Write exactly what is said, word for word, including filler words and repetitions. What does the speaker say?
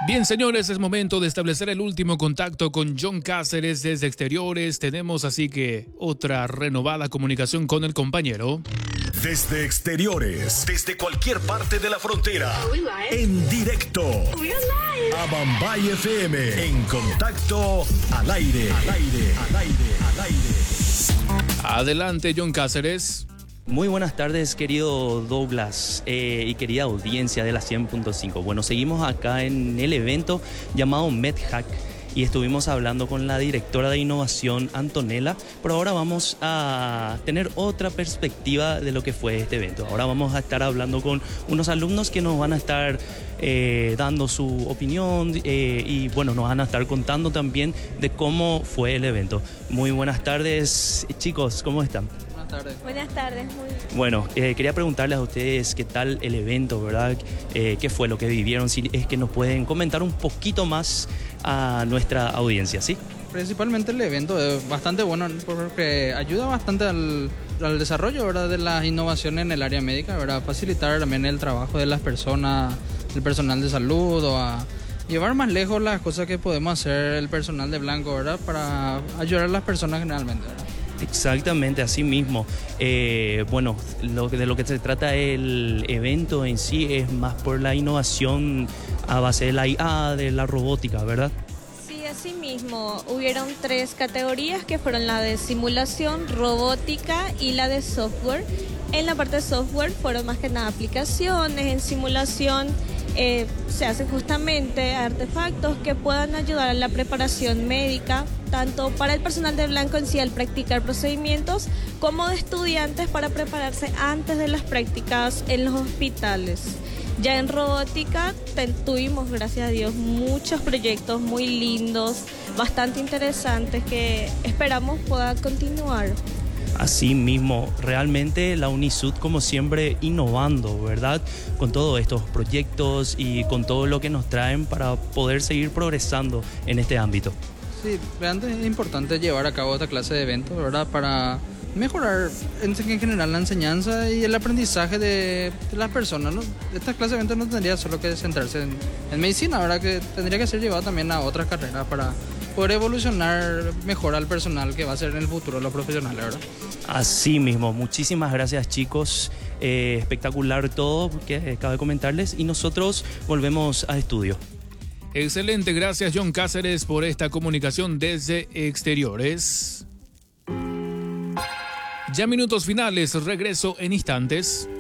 Bien, señores, es momento de establecer el último contacto con John Cáceres desde Exteriores. Tenemos así que otra renovada comunicación con el compañero. Desde Exteriores, desde cualquier parte de la frontera, en directo, a Bambay F M, en contacto al aire, al aire, al aire, al aire. Adelante, John Cáceres. Muy buenas tardes, querido Douglas eh, y querida audiencia de la cien punto cinco. Bueno, seguimos acá en el evento llamado MedHack y estuvimos hablando con la directora de innovación, Antonella, pero ahora vamos a tener otra perspectiva de lo que fue este evento. Ahora vamos a estar hablando con unos alumnos que nos van a estar eh, dando su opinión eh, y bueno, nos van a estar contando también de cómo fue el evento. Muy buenas tardes, chicos, ¿cómo están? Tardes. Buenas tardes, muy bien. Bueno, eh, quería preguntarles a ustedes qué tal el evento, ¿verdad? Eh, ¿Qué fue lo que vivieron? Si es que nos pueden comentar un poquito más a nuestra audiencia, ¿sí? Principalmente el evento es bastante bueno porque ayuda bastante al, al desarrollo, ¿verdad?, de las innovaciones en el área médica, ¿verdad? Facilitar también el trabajo de las personas, del personal de salud o a llevar más lejos las cosas que podemos hacer el personal de Blanco, ¿verdad? Para ayudar a las personas generalmente, ¿verdad? Exactamente, así mismo. Eh, bueno, lo, de lo que se trata el evento en sí es más por la innovación a base de la I A, de la robótica, ¿verdad? Sí, así mismo. Hubieron tres categorías que fueron la de simulación, robótica y la de software. En la parte de software fueron más que nada aplicaciones, en simulación eh, se hacen justamente artefactos que puedan ayudar a la preparación médica, tanto para el personal de Blanco en sí al practicar procedimientos, como de estudiantes para prepararse antes de las prácticas en los hospitales. Ya en robótica ten, tuvimos, gracias a Dios, muchos proyectos muy lindos, bastante interesantes que esperamos puedan continuar. Así mismo, realmente la UNISUD como siempre innovando, ¿verdad? Con todos estos proyectos y con todo lo que nos traen para poder seguir progresando en este ámbito. Sí, realmente es importante llevar a cabo esta clase de eventos, ¿verdad? Para mejorar en general la enseñanza y el aprendizaje de, de las personas, ¿no? Esta clase de eventos no tendría solo que centrarse en, en medicina, ¿verdad? Que tendría que ser llevada también a otras carreras para poder evolucionar mejor al personal que va a ser en el futuro los profesionales, ¿verdad? Así mismo, muchísimas gracias, chicos, eh, espectacular todo que acabo de comentarles y nosotros volvemos a estudio. Excelente, gracias John Cáceres por esta comunicación desde Exteriores. Ya minutos finales, regreso en instantes.